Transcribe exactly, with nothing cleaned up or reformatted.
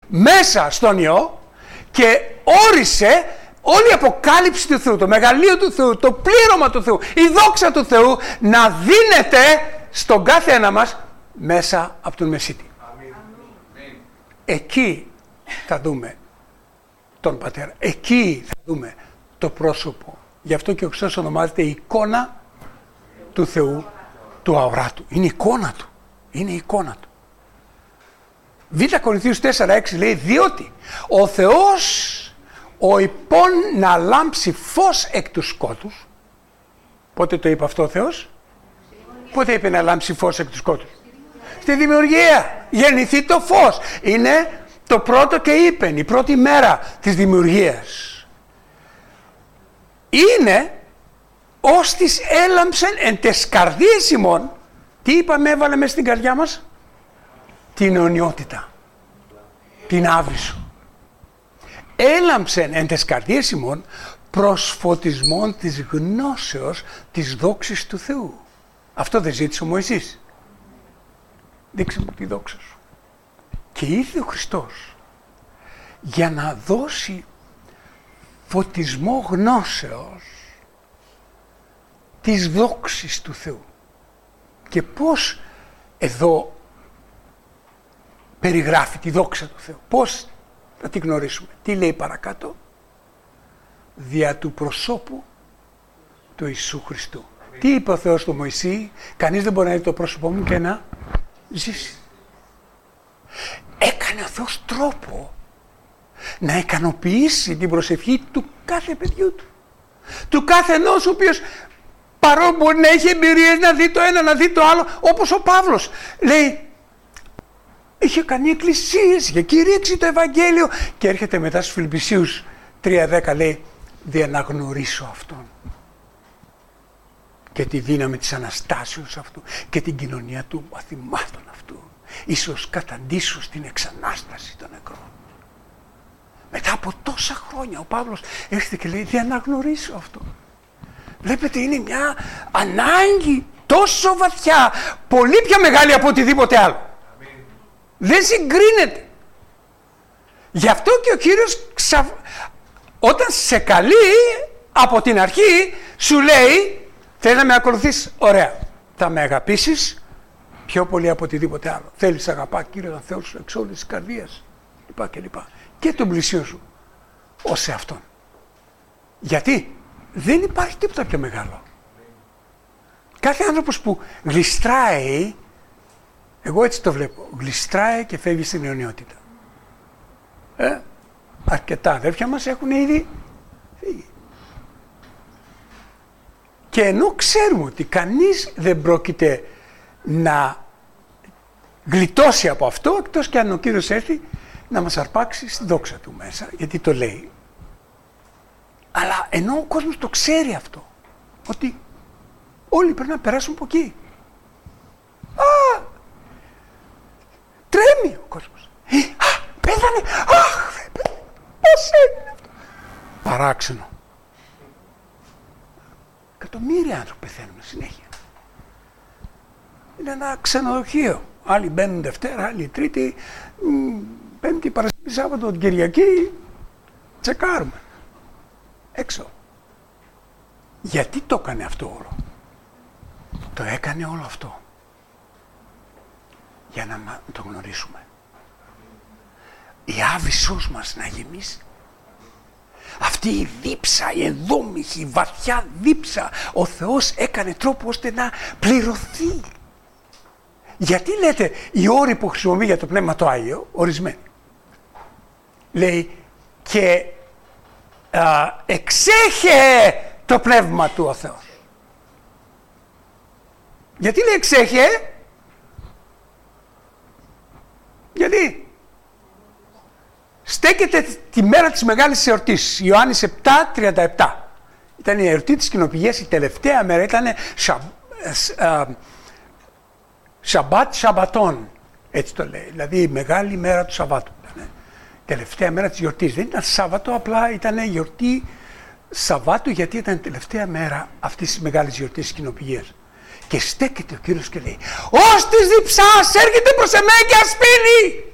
μέσα στον Υιό και όρισε όλη η αποκάλυψη του Θεού, το μεγαλείο του Θεού, το πλήρωμα του Θεού, η δόξα του Θεού να δίνεται στον κάθε ένα μας μέσα από τον Μεσίτη. Αμήν. Εκεί θα δούμε τον Πατέρα. Εκεί θα δούμε το πρόσωπο. Γι' αυτό και ο Χριστός ονομάζεται η εικόνα του Θεού, του αοράτου. Είναι η εικόνα του. Είναι η εικόνα του. Β' Κορινθίους τέσσερα έξι λέει, διότι ο Θεός ο υπόν να λάμψει φως εκ του σκότους. Πότε το είπε αυτό ο Θεός? Πότε είπε να λάμψει φως εκ του σκότους? Στη δημιουργία. Γεννηθεί το φως. Είναι το πρώτο και είπεν, η πρώτη μέρα της δημιουργίας. Είναι ως της έλαμψεν εν τες καρδίες ημών. Τι είπαμε έβαλε μέσα στην καρδιά μας? Την αιωνιότητα. Την άβυσσο. Έλαμψεν εν τες καρδίες ημών προς φωτισμόν της γνώσεως της δόξης του Θεού. Αυτό δεν ζήτησε ο Μωυσής? Δείξε μου τη δόξα σου. Και ήρθε ο Χριστός για να δώσει φωτισμό γνώσεως της δόξης του Θεού. Και πώς εδώ περιγράφει τη δόξα του Θεού? Πώς θα τη γνωρίσουμε? Τι λέει παρακάτω? Δια του προσώπου του Ιησού Χριστού. Τι είπε ο Θεός του Μωυσή? Κανείς δεν μπορεί να δει το πρόσωπό μου και να ζήσει. Έκανε ο Θεός τρόπο να ικανοποιήσει την προσευχή του κάθε παιδιού του. Του κάθε ενός ο οποίος παρόλο μπορεί να έχει εμπειρίες, να δει το ένα, να δει το άλλο, όπως ο Παύλος λέει, είχε κάνει εκκλησίες, είχε κηρύξει το Ευαγγέλιο και έρχεται μετά στους Φιλιππισίους τρία δέκα λέει, δια να γνωρίσω Αυτόν και τη δύναμη της Αναστάσεως Αυτού και την κοινωνία του μαθημάτων Αυτού, ίσως καταντήσω στην εξανάσταση των νεκρών. Μετά από τόσα χρόνια ο Παύλος έρχεται και λέει, δια να γνωρίσω Αυτόν. Βλέπετε, είναι μια ανάγκη τόσο βαθιά, πολύ πιο μεγάλη από οτιδήποτε άλλο. Δεν συγκρίνεται. Γι' αυτό και ο Κύριος ξα... όταν σε καλεί από την αρχή σου λέει, θέλει να με ακολουθείς? Ωραία. Θα με αγαπήσεις πιο πολύ από οτιδήποτε άλλο. Θέλεις αγαπά Κύριο τον Θεό σου εξ όλης της καρδίας λοιπά και λοιπά. Και τον πλησίον σου ως σε Αυτόν. Γιατί δεν υπάρχει τίποτα πιο μεγάλο. Κάθε άνθρωπος που γλιστράει, εγώ έτσι το βλέπω, γλιστράει και φεύγει στην αιωνιότητα. Ε, αρκετά αδέρφια μας έχουν ήδη φύγει. Και ενώ ξέρουμε ότι κανείς δεν πρόκειται να γλιτώσει από αυτό, εκτός και αν ο Κύριος έρθει να μας αρπάξει στη δόξα του μέσα, γιατί το λέει. Αλλά ενώ ο κόσμος το ξέρει αυτό, ότι όλοι πρέπει να περάσουν από εκεί. Α, τρέμει ο κόσμος. Α, πέθανε. Αχ, πώς έγινε αυτό? Παράξενο. Εκατομμύρια άνθρωποι πεθαίνουν συνέχεια. Είναι ένα ξενοδοχείο. Άλλοι μπαίνουν Δευτέρα, άλλοι Τρίτη, Πέμπτη, Παρασκευή, Σάββατο, Κυριακή. Τσεκάρουμε. Έξω. Γιατί το έκανε αυτό όλο? Το έκανε όλο αυτό για να το γνωρίσουμε. Η άβυσσός μας να γεμίσει. Αυτή η δίψα, η ενδόμηχη, η βαθιά δίψα, ο Θεός έκανε τρόπο ώστε να πληρωθεί. Γιατί λέτε οι όροι που χρησιμοποιεί για το Πνεύμα το Άγιο, ορισμένοι, λέει και α, εξέχε το Πνεύμα του ο Θεός. Γιατί λέει εξέχε? Γιατί στέκεται τη μέρα της μεγάλης εορτής, Ιωάννης επτά τριάντα επτά. Ήταν η εορτή της κοινοποιίας, η τελευταία μέρα ήταν σα, α, Σαμπάτ Σαμπατών, έτσι το λέει, δηλαδή η μεγάλη μέρα του Σαββάτου. Ήταν τελευταία μέρα της γιορτής, δεν ήταν Σάββατο, απλά ήταν γιορτή Σαββάτου, γιατί ήταν η τελευταία μέρα αυτής της μεγάλης γιορτής της κοινοποιίας. Και στέκεται ο Κύριος και λέει, ως της διψάς έρχεται προς εμένα και ασπίνει.